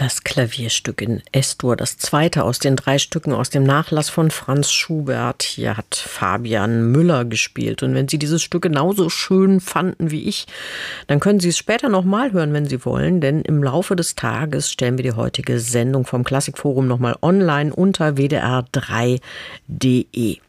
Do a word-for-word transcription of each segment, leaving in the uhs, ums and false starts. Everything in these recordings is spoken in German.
Das Klavierstück in Es-Dur, das zweite aus den drei Stücken aus dem Nachlass von Franz Schubert. Hier hat Fabian Müller gespielt. Und wenn Sie dieses Stück genauso schön fanden wie ich, dann können Sie es später nochmal hören, wenn Sie wollen. Denn im Laufe des Tages stellen wir die heutige Sendung vom Klassikforum nochmal online unter w d r drei punkt d e.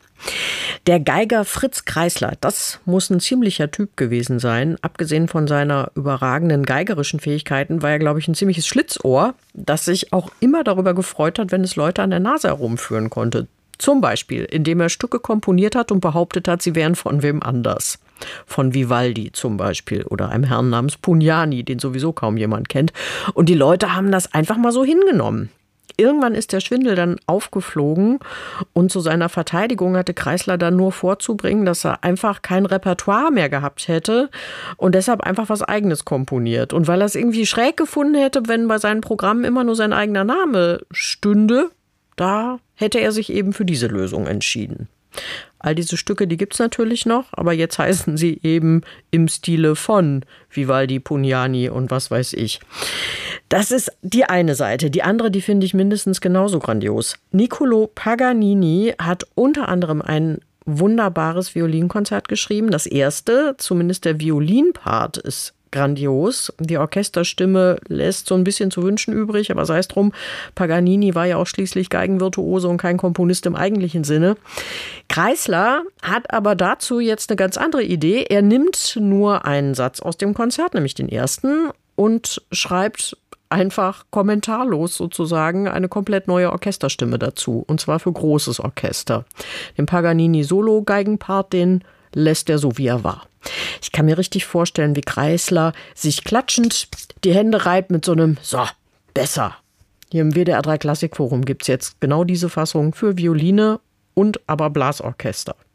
Der Geiger Fritz Kreisler, das muss ein ziemlicher Typ gewesen sein. Abgesehen von seiner überragenden geigerischen Fähigkeiten war er, glaube ich, ein ziemliches Schlitzohr, das sich auch immer darüber gefreut hat, wenn es Leute an der Nase herumführen konnte. Zum Beispiel, indem er Stücke komponiert hat und behauptet hat, sie wären von wem anders. Von Vivaldi zum Beispiel oder einem Herrn namens Pugnani, den sowieso kaum jemand kennt. Und die Leute haben das einfach mal so hingenommen. Irgendwann ist der Schwindel dann aufgeflogen und zu seiner Verteidigung hatte Kreisler dann nur vorzubringen, dass er einfach kein Repertoire mehr gehabt hätte und deshalb einfach was Eigenes komponiert. Und weil er es irgendwie schräg gefunden hätte, wenn bei seinen Programmen immer nur sein eigener Name stünde, da hätte er sich eben für diese Lösung entschieden. All diese Stücke, die gibt es natürlich noch, aber jetzt heißen sie eben im Stile von Vivaldi, Pugnani und was weiß ich. Das ist die eine Seite. Die andere, die finde ich mindestens genauso grandios. Niccolò Paganini hat unter anderem ein wunderbares Violinkonzert geschrieben. Das erste, zumindest der Violinpart, ist grandios. Die Orchesterstimme lässt so ein bisschen zu wünschen übrig, aber sei es drum, Paganini war ja auch schließlich Geigenvirtuose und kein Komponist im eigentlichen Sinne. Kreisler hat aber dazu jetzt eine ganz andere Idee. Er nimmt nur einen Satz aus dem Konzert, nämlich den ersten, und schreibt einfach kommentarlos sozusagen eine komplett neue Orchesterstimme dazu, und zwar für großes Orchester. Den Paganini-Solo-Geigenpart, den lässt er so, wie er war. Ich kann mir richtig vorstellen, wie Kreisler sich klatschend die Hände reibt mit so einem So, besser. Hier im W D R drei Klassikforum gibt es jetzt genau diese Fassung für Violine und aber Blasorchester.